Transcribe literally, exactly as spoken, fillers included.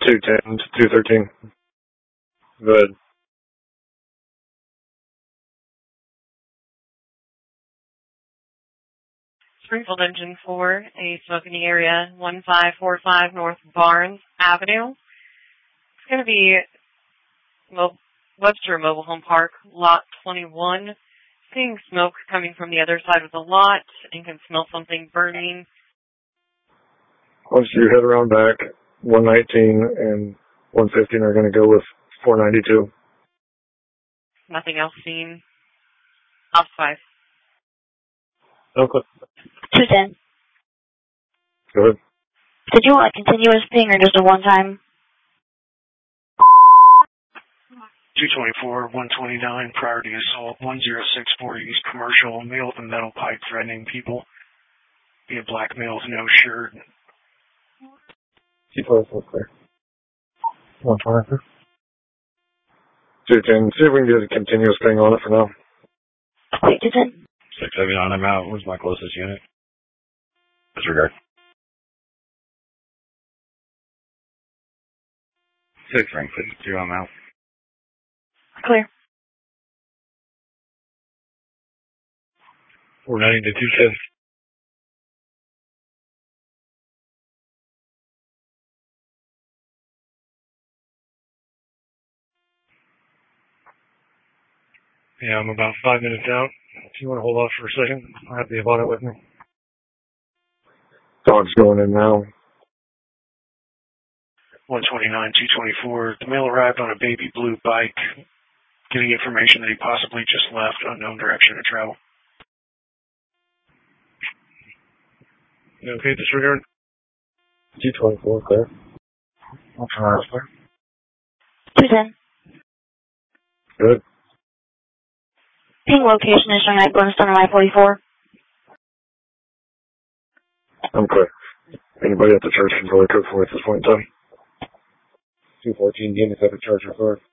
two ten to two thirteen. Go ahead. Springfield Engine four, a smoke in the area, one five four five North Barnes Avenue. It's going to be Mo- Webster Mobile Home Park, Lot twenty-one. Seeing smoke coming from the other side of the lot and can smell something burning. Once you head around back, one nineteen and one fifteen are going to go with four ninety-two. Nothing else seen. Off five. Okay. two ten. Go ahead. Did you want a continuous ping or just a one-time? two twenty-four, one twenty-nine, priority assault, one zero six four, East Commercial, male with a metal pipe threatening people. Be a black male with no shirt. Keep us clear. one twenty-two. two ten. See if we can get a continuous thing on it for now. Wait, two ten? six seventy-nine, I'm out. Where's my closest unit? Disregard. six rank fifty-two, I'm out. Clear. four ninety to two ten. Yeah, I'm about five minutes out. If you want to hold off for a second, I have the Avana with me. Dog's going in now. one twenty-nine, two twenty-four, the male arrived on a baby blue bike, getting information that he possibly just left, unknown direction of travel. You okay, disregard? two twenty-four, clear. I'll try to clear. two ten. Good. Ping location is showing at Glenstone on I forty-four. I'm clear. Anybody at the church can really code for me at this point in time? two fourteen, units at the church, record.